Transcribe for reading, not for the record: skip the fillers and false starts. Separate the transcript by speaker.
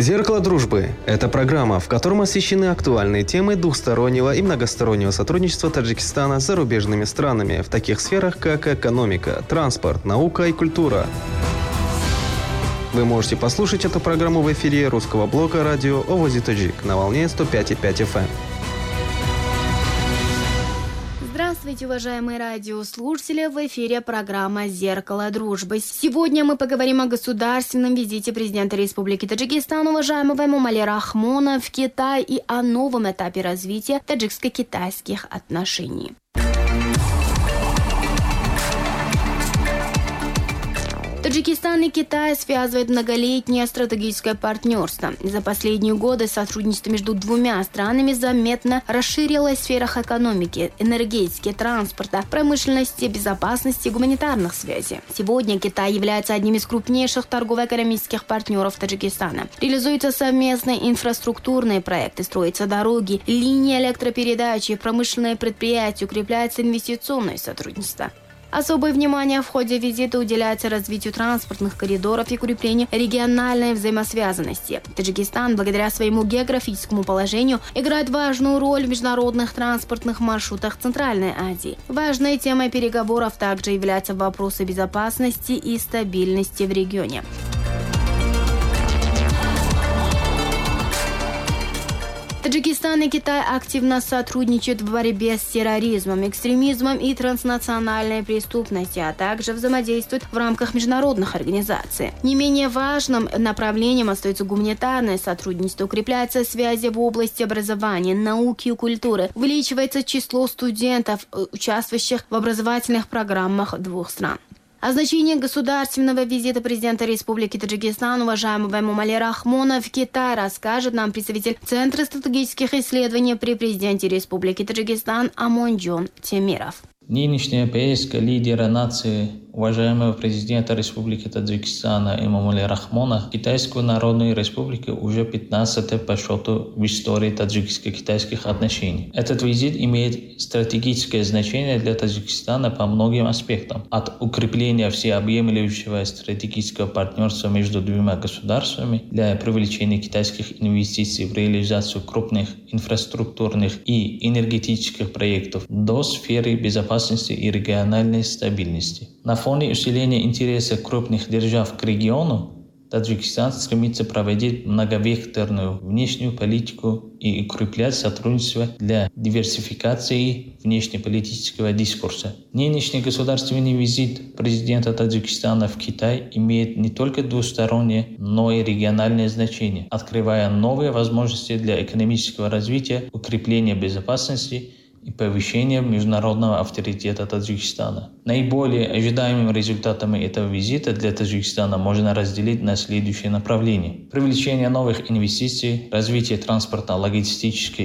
Speaker 1: «Зеркало дружбы» – это программа, в которой освещены актуальные темы двухстороннего и многостороннего сотрудничества Таджикистана с зарубежными странами в таких сферах, как экономика, транспорт, наука и культура. Вы можете послушать эту программу в эфире русского блока радио «Овози Таджик» на волне 105,5 FM.
Speaker 2: Здравствуйте, уважаемые радиослушатели! В эфире программа «Зеркало дружбы». Сегодня мы поговорим о государственном визите президента Республики Таджикистан, уважаемого Эмомали Рахмона, в Китай и о новом этапе развития таджикско-китайских отношений. Таджикистан и Китай связывает многолетнее стратегическое партнерство. За последние годы сотрудничество между двумя странами заметно расширилось в сферах экономики, энергетики, транспорта, промышленности, безопасности и гуманитарных связей. Сегодня Китай является одним из крупнейших торгово-экономических партнеров Таджикистана. Реализуются совместные инфраструктурные проекты, строятся дороги, линии электропередачи, промышленные предприятия, укрепляется инвестиционное сотрудничество. Особое внимание в ходе визита уделяется развитию транспортных коридоров и укреплению региональной взаимосвязанности. Таджикистан, благодаря своему географическому положению, играет важную роль в международных транспортных маршрутах Центральной Азии. Важной темой переговоров также являются вопросы безопасности и стабильности в регионе. Таджикистан и Китай активно сотрудничают в борьбе с терроризмом, экстремизмом и транснациональной преступностью, а также взаимодействуют в рамках международных организаций. Не менее важным направлением остается гуманитарное сотрудничество, укрепляются связи в области образования, науки и культуры, увеличивается число студентов, участвующих в образовательных программах двух стран. О значении государственного визита президента Республики Таджикистан, уважаемого Эмомали Рахмона, в Китай расскажет нам представитель Центра стратегических исследований при президенте Республики Таджикистан Амонджон Темиров.
Speaker 3: Нынешняя поездка лидера нации, уважаемого президента Республики Таджикистана Эмомали Рахмона в Китайскую Народную Республику уже 15-й по счету в истории таджикско-китайских отношений. Этот визит имеет стратегическое значение для Таджикистана по многим аспектам. От укрепления всеобъемлющего стратегического партнерства между двумя государствами для привлечения китайских инвестиций в реализацию крупных инфраструктурных и энергетических проектов до сферы безопасности и региональной стабильности. На фоне усиления интереса крупных держав к региону, Таджикистан стремится проводить многовекторную внешнюю политику и укреплять сотрудничество для диверсификации внешнеполитического дискурса. Нынешний государственный визит президента Таджикистана в Китай имеет не только двустороннее, но и региональное значение, открывая новые возможности для экономического развития, укрепления безопасности и повышение международного авторитета Таджикистана. Наиболее ожидаемыми результатами этого визита для Таджикистана можно разделить на следующие направления: привлечение новых инвестиций, развитие транспортно-логистической